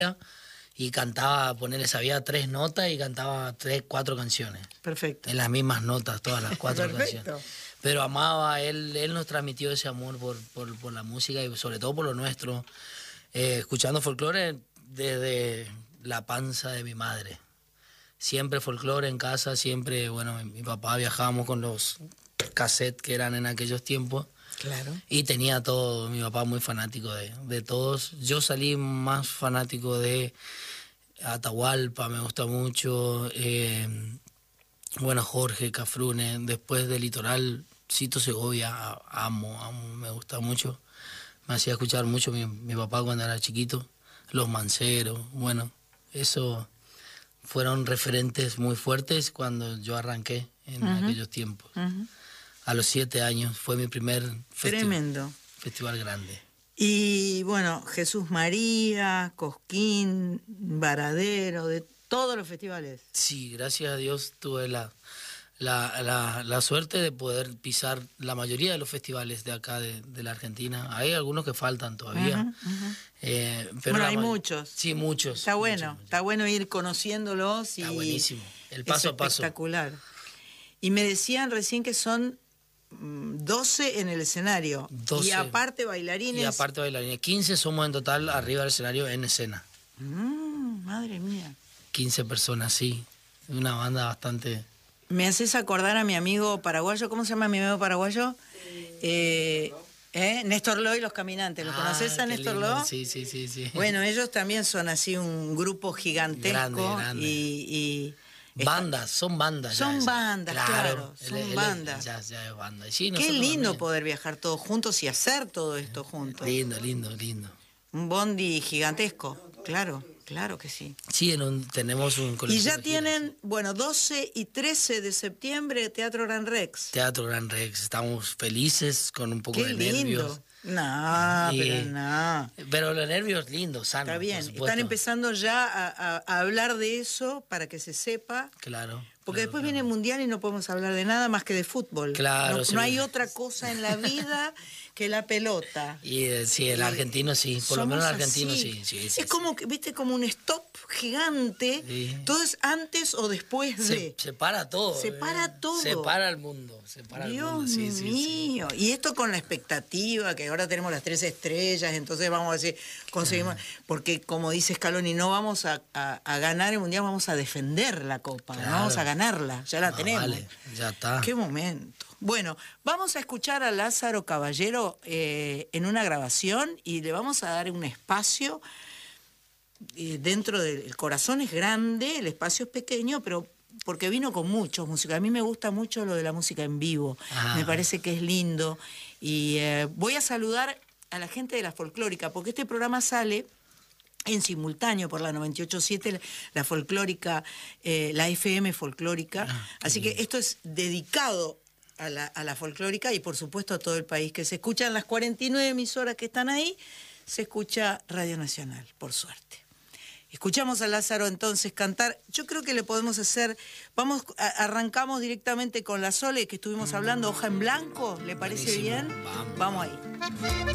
y cantaba, ponerle, sabía 3 notas y cantaba 3, 4 canciones. Perfecto. En las mismas notas, todas las 4 Perfecto. canciones. Pero amaba, él nos transmitió ese amor por la música y sobre todo por lo nuestro. Escuchando folclore desde la panza de mi madre. Siempre folclore en casa, siempre, bueno, mi papá viajábamos con los cassettes que eran en aquellos tiempos. Claro. Y tenía todo, mi papá muy fanático de todos. Yo salí más fanático de Atahualpa, me gusta mucho. Bueno, Jorge Cafrune, después de Litoral, Cito Segovia, amo, me gusta mucho. Me hacía escuchar mucho mi papá cuando era chiquito. Los Manceros, bueno, eso fueron referentes muy fuertes cuando yo arranqué en aquellos tiempos. A los 7 años fue mi primer festival grande. Y bueno, Jesús María, Cosquín, Varadero, de todos los festivales. Sí, gracias a Dios tuve la suerte de poder pisar la mayoría de los festivales de acá, de la Argentina. Hay algunos que faltan todavía. Pero bueno, hay muchos. Sí, muchos. Está bueno, muchos. Está bueno ir conociéndolos. Está buenísimo, el paso a paso. Espectacular. Y me decían recién que son 12 en el escenario. 12. Y aparte bailarines. Y aparte bailarines. 15 somos en total arriba del escenario en escena. Madre mía. 15 personas, sí. Una banda bastante... Me haces acordar a mi amigo paraguayo. ¿Cómo se llama mi amigo paraguayo? Néstor Lo y los Caminantes. ¿Lo conoces a Néstor Lo? Sí. Bueno, ellos también son así un grupo gigantesco. Grande. Bandas, son bandas. Son bandas, claro. Son bandas. Ya es banda. Sí, qué lindo también poder viajar todos juntos y hacer todo esto juntos. Lindo. Un bondi gigantesco, claro que sí. Sí, tenemos un colectivo. Y ya tienen, bueno, 12 y 13 de septiembre, Teatro Gran Rex. Teatro Gran Rex, estamos felices con un poco de nervios. Pero los nervios lindos, sanos. Está bien, están empezando ya a hablar de eso para que se sepa. Claro. Porque después viene el Mundial y no podemos hablar de nada más que de fútbol. Claro. No hay otra cosa en la vida que la pelota. Y sí, el argentino sí, por lo menos el argentino sí. Es como, viste, como un stop gigante. Sí. Todo es antes o después de. Se para todo. Se para todo. Se para el mundo. Dios mío. Sí. Y esto con la expectativa, que ahora tenemos las 3 estrellas, entonces vamos a decir, conseguimos. Porque como dice Scaloni, no vamos a ganar el Mundial, vamos a defender la Copa. Claro. Vamos a ganarla, ya la tenemos. Vale, ya está. Qué momento. Bueno, vamos a escuchar a Lázaro Caballero en una grabación y le vamos a dar un espacio dentro del corazón. Es grande, el espacio es pequeño, pero porque vino con muchos músicos. A mí me gusta mucho lo de la música en vivo, me parece que es lindo. Y voy a saludar a la gente de la Folclórica, porque este programa sale en simultáneo por la 98.7, la folclórica, la FM folclórica. Así que esto es dedicado a la folclórica y por supuesto a todo el país, que se escuchan las 49 emisoras que están ahí, se escucha Radio Nacional, por suerte. Escuchamos a Lázaro entonces cantar. Yo creo que le podemos hacer, arrancamos directamente con la Sole, que estuvimos hablando, Hoja en Blanco, ¿le parece bien? Vamos ahí.